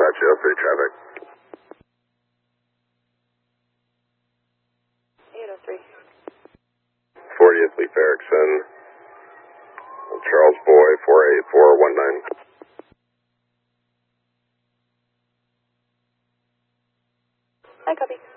dispatch, city traffic. 803. 40th Leaf Erickson, Charles Boy, 48419. I copy.